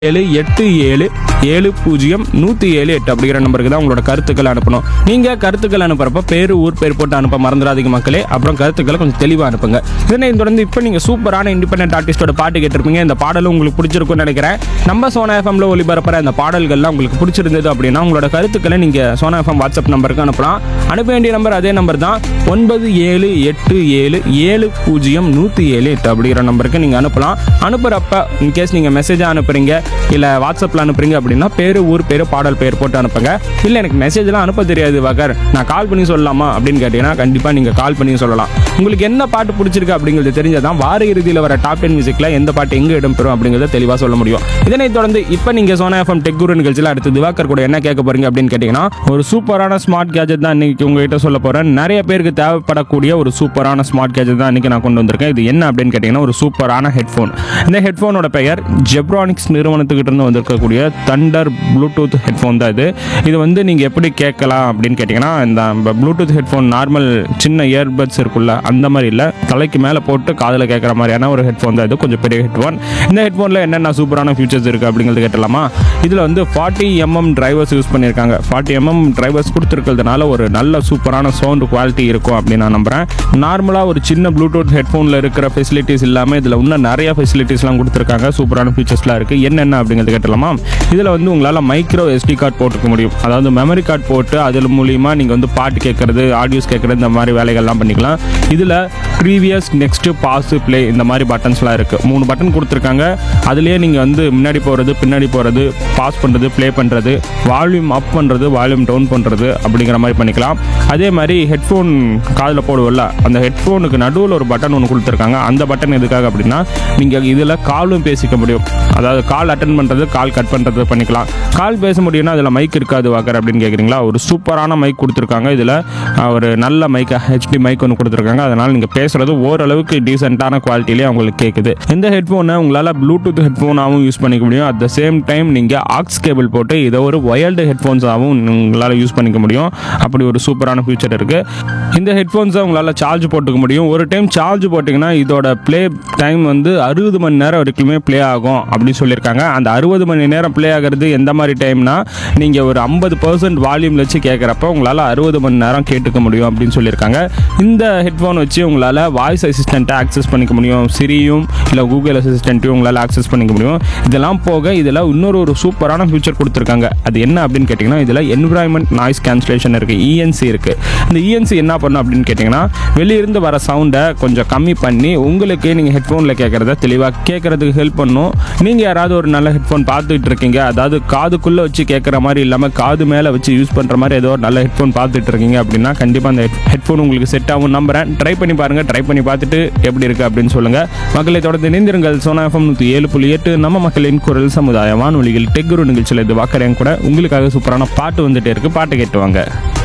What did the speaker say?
78770 அப்படிங்கிற நம்பருக்கு தான் உங்களோட கருத்துக்கள் அனுப்பணும். நீங்கள் கருத்துக்கள் அனுப்புறப்ப பேர் ஊர் பேர் போட்டு அனுப்ப மறந்துடாதீங்க மக்களே. அப்புறம் கருத்துக்களை கொஞ்சம் தெளிவாக அனுப்புங்க. இதனை தொடர்ந்து இப்போ நீங்கள் சூப்பரான இண்டிபெண்டன்ட் ஆர்டிஸ்டோட பாட்டு கேட்டிருப்பீங்க. இந்த பாடலும் உங்களுக்கு பிடிச்சிருக்கும்னு நினைக்கிறேன். நம்ம சோனா எஃப்எம்ல ஒளிபரப்புற இந்த பாடல்கள்லாம் உங்களுக்கு பிடிச்சிருந்தது அப்படின்னா உங்களோட கருத்துக்களை நீங்கள் சோனா எஃப்எம் வாட்ஸ்அப் நம்பருக்கு அனுப்பலாம். அனுப்ப வேண்டிய நம்பர் அதே நம்பர் தான் 9787700178 அப்படிங்கிற நம்பருக்கு நீங்கள் அனுப்பலாம். அனுப்புகிறப்ப இன்கேஸ் நீங்கள் மெசேஜாக அனுப்புறீங்க இல்லை வாட்ஸ்அப்பில் அனுப்புறீங்க அப்படின்னா பேர் ஊர் பேர் பாடல் பேர் போட்டு அனுப்புங்க. இல்லை எனக்கு மெசேஜ்லாம் அனுப்ப தெரியாது வகர், நான் கால் பண்ணி சொல்லலாமா அப்படின்னு கேட்டிங்கன்னா கண்டிப்பாக நீங்கள் கால் பண்ணி சொல்லலாம். உங்களுக்கு என்ன பாட்டு பிடிச்சிருக்கு அப்படிங்கிறது தெரிஞ்சதான் வார இறுதியில் வர டாப் 10 மியூசிக்கில் எந்த பாட்டு எங்கே இடம்பெறும் அப்படிங்கிறத தெளிவாக சொல்ல முடியும். இதனைத் தொடர்ந்து இப்போ நீங்கள் சோனா எஃப்எம் டெக் குரு நிகழ்ச்சியில் அடுத்து திவாகர் கூட என்ன கேட்க போறீங்க அப்படின்னு கேட்டிங்கன்னா ஒரு சூப்பரான ஸ்மார்ட் கேஜெட் தான் இன்னைக்கு உங்ககிட்ட சொல்ல போகிறேன். நிறைய பேருக்கு தேவைப்படக்கூடிய ஒரு சூப்பரான ஸ்மார்ட் கேஜெட் தான் இன்னைக்கு நான் கொண்டு வந்திருக்கேன். இது என்ன அப்படின்னு கேட்டிங்கன்னா ஒரு சூப்பரான ஹெட்ஃபோன். இந்த ஹெட்ஃபோனோட பெயர் ஜெப்ரானிக்ஸ் நிறுவனத்துக்கிட்ட இருந்து வந்திருக்கக்கூடிய தண்டர் ப்ளூடூத் ஹெட்ஃபோன் தான் இது. இது வந்து நீங்கள் எப்படி கேட்கலாம் அப்படின்னு கேட்டிங்கன்னா இந்த ப்ளூடூத் ஹெட்ஃபோன் நார்மல் சின்ன இயர்பட்ஸ் இருக்குல்ல அந்த மாதிரி இல்லை, தலைக்கு மேலே போட்டு காதில் கேட்குற மாதிரியான ஒரு ஹெட்ஃபோன் தான் இது. கொஞ்சம் பெரிய ஹெட்ஃபோன். இந்த ஹெட்ஃபோனில் என்னென்ன சூப்பரான ஃபீச்சர்ஸ் இருக்குது அப்படிங்கிறது கேட்டலாமா? இதில் வந்து 40mm டிரைவர்ஸ் யூஸ் பண்ணியிருக்காங்க. 40mm டிரைவர்ஸ் கொடுத்துருக்கிறதுனால ஒரு நல்ல சூப்பரான சவுண்ட் குவாலிட்டி இருக்கும் அப்படின்னு நான் நம்புகிறேன். நார்மலாக ஒரு சின்ன ப்ளூடூத் ஹெட்ஃபோனில் இருக்கிற ஃபெசிலிட்டிஸ் இல்லாமல் இதில் இன்னும் நிறைய ஃபெசிலிட்டிஸ்லாம் கொடுத்துருக்காங்க. சூப்பரான ஃபீச்சர்ஸ்லாம் இருக்குது. என்னென்ன அப்படிங்கிறது கேட்டலாமா? இதில் வந்து உங்களால் மைக்ரோ SD கார்டு போட்டுக்க முடியும். அதாவது மெமரி கார்டு போட்டு அதில் மூலியமாக நீங்கள் வந்து பாட்டு கேட்குறது, ஆடியோஸ் கேட்குறது, இந்த மாதிரி வேலைகள்லாம் பண்ணிக்கலாம். இதில் ப்ரீவியஸ், நெக்ஸ்ட்டு, பாஸ், ப்ளே இந்த மாதிரி பட்டன்ஸ்லாம் இருக்குது. 3 பட்டன் கொடுத்துருக்காங்க. அதுலேயே நீங்கள் வந்து முன்னாடி போகிறது, பின்னாடி போகிறது, பாஸ் பண்ணுறது, ப்ளே பண்ணுறது, வால்யூம் அப் பண்ணுறது, வால்யூம் டவுன் பண்ணுறது அப்படிங்கிற மாதிரி பண்ணிக்கலாம். அதே மாதிரி ஹெட்ஃபோன் காதில் போடுவோம்ல, அந்த ஹெட்ஃபோனுக்கு நடுவில் ஒரு பட்டன் ஒன்று கொடுத்துருக்காங்க. அந்த பட்டன் எதுக்காக அப்படின்னா நீங்கள் இதில் காலும் பேசிக்க முடியும். அதாவது கால் அட்டன் பண்ணுறது, கால் கட் பண்ணுறது பண்ணிக்கலாம். கால் பேச முடியும்னா அதில் மைக் இருக்காது வாக்கர் அப்படின்னு கேட்குறீங்களா? ஒரு சூப்பரான மைக் கொடுத்துருக்காங்க. இதில் ஒரு நல்ல மைக் HD மைக் ஒன்று கொடுத்துருக்காங்க. அதனால் நீங்கள் பேசுகிறது ஓரளவுக்கு டீசெண்டான குவாலிட்டியிலே அவங்களுக்கு கேட்குது. இந்த ஹெட்ஃபோனை உங்களால் ப்ளூடூத் ஹெட்ஃபோனாகவும் யூஸ் பண்ணிக்க முடியும். அட் த சேம் டைம் நீங்கள் ஆக்ஸ் கேபிள் போட்டு இதை ஒரு ஒயர்டு ஹெட்ஃபோன்ஸாகவும் உங்களால் யூஸ் பண்ணிக்க முடியும். அப்படி ஒரு சூப்பரான ஃபீச்சர் இருக்குது. இந்த ஹெட்ஃபோன்ஸை உங்களால் சார்ஜ் போட்டுக்க முடியும். ஒரு டைம் சார்ஜ் போட்டிங்கன்னா இதோட ப்ளே டைம் வந்து 60 மணி நேரம் வரைக்குமே ப்ளே ஆகும் அப்படின்னு சொல்லியிருக்காங்க. அந்த 60 மணி நேரம் ப்ளே ஆகிறது எந்த மாதிரி டைம்னா நீங்கள் ஒரு 50% வால்யூமில் வச்சு கேட்குறப்ப உங்களால் 60 மணி நேரம் கேட்டுக்க முடியும் அப்படின்னு சொல்லியிருக்காங்க. இந்த ஹெட்ஃபோன் வச்சு உங்களால் வாய்ஸ் அசிஸ்டண்ட்டை ஆக்சஸ் பண்ணிக்க முடியும். சிரியும் இல்லை கூகுள் அசிஸ்டண்ட்டையும் உங்களால் ஆக்சஸ் பண்ணிக்க முடியும். இதெல்லாம் போக இதில் இன்னொரு சூப்பரான ஃபியூச்சர் கொடுத்துருக்காங்க. அது என்ன அப்படின்னு கேட்டிங்கன்னா இதில் என்விரான்மெண்ட் நாய்ஸ் கேன்சலேஷன் இருக்குது, ENC இருக்குது. இந்த ENC என்ன பண்ணும் அப்படின்னு கேட்டிங்கன்னா வெளியிருந்து வர சவுண்டை கொஞ்சம் கம்மி பண்ணி உங்களுக்கு நீங்கள் ஹெட்ஃபோனில் கேட்குறத தெளிவாக கேட்குறதுக்கு ஹெல்ப் பண்ணும். நீங்கள் யாராவது ஒரு நல்ல ஹெட்ஃபோன் பார்த்துட்டு இருக்கீங்க, அதாவது காதுக்குள்ளே வச்சு கேட்குற மாதிரி இல்லாமல் காது மேலே வச்சு யூஸ் பண்ணுற மாதிரி ஏதோ ஒரு நல்ல ஹெட்ஃபோன் பார்த்துட்டு இருக்கீங்க அப்படின்னா கண்டிப்பாக அந்த ஹெட்ஃபோன் உங்களுக்கு செட் ஆகும் நம்புறேன். ட்ரை பண்ணி பாருங்கள். ட்ரை பண்ணி பார்த்துட்டு எப்படி இருக்குது அப்படின்னு சொல்லுங்கள். மக்களை தொடர்ந்து இணைந்திருங்கள். சோனா FM 107.8 நம்ம மக்களின் குரல் சமுதாய வானொலியில் டெக் குரு நிகழ்ச்சியில் இது வாக்கறேன் கூட உங்களுக்காக சூப்பரான பாட்டு வந்துட்டே இருக்கு. பாட்டு கேட்டுவாங்க.